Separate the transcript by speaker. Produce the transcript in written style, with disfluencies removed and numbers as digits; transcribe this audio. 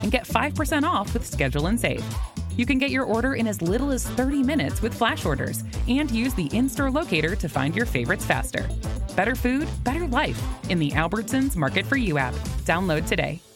Speaker 1: and get 5% off with Schedule and Save. You can get your order in as little as 30 minutes with flash orders and use the in-store locator to find your favorites faster. Better food, better life in the Albertsons Market for You app. Download today.